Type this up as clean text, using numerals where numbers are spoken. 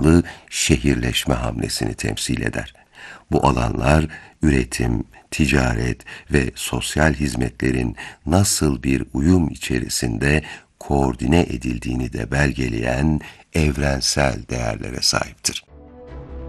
hızlı şehirleşme hamlesini temsil eder. Bu alanlar üretim, ticaret ve sosyal hizmetlerin nasıl bir uyum içerisinde koordine edildiğini de belgeleyen evrensel değerlere sahiptir.